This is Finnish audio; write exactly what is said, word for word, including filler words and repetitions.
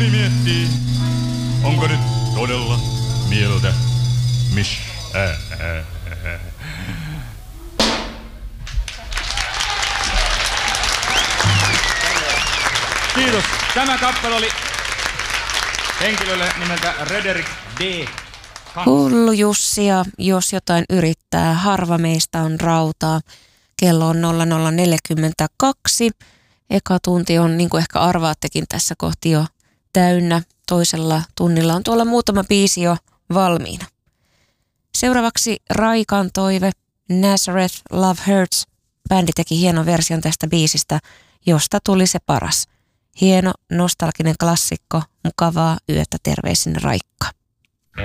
Moni miettii, onko nyt todella mieltä missä. Kiitos. Tämä kappale oli henkilölle nimeltä Rederick D. Hullu Jussi, ja jos jotain yrittää, harva meistä on rautaa. Kello on nolla nolla neljäkymmentäkaksi. Eka tunti on, niin kuin ehkä arvaattekin, tässä kohti jo täynnä. Toisella tunnilla on tuolla muutama biisi jo valmiina. Seuraavaksi Raikan toive, Nazareth Love Hurts. Bändi teki hienon version tästä biisistä, josta tuli se paras. Hieno, nostalginen klassikko, mukavaa yötä, terveisin Raikka.